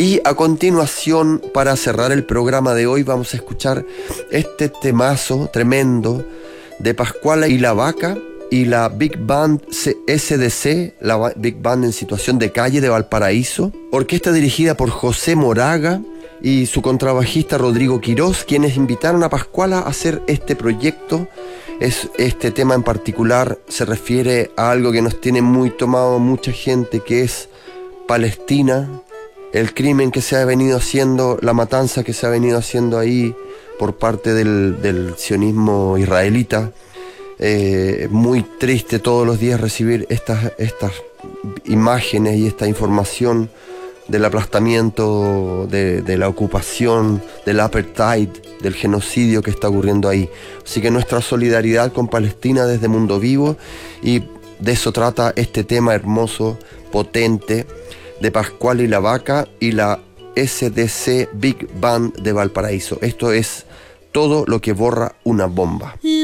Y a continuación, para cerrar el programa de hoy, vamos a escuchar este temazo tremendo de Pascuala y la Vaca y la Big Band SDC, la Big Band en situación de calle de Valparaíso, orquesta dirigida por José Moraga y su contrabajista Rodrigo Quirós, quienes invitaron a Pascuala a hacer este proyecto. Este tema en particular se refiere a algo que nos tiene muy tomado mucha gente, que es Palestina, el crimen que se ha venido haciendo, la matanza que se ha venido haciendo ahí por parte del sionismo israelita. Muy triste todos los días recibir estas imágenes y esta información del aplastamiento, de la ocupación, del apartheid, del genocidio que está ocurriendo ahí. Así que nuestra solidaridad con Palestina desde Mundo Vivo, y de eso trata este tema hermoso, potente, de Pascuala y la Vaca y la SDC Big Band de Valparaíso. Esto es Todo lo que borra una bomba.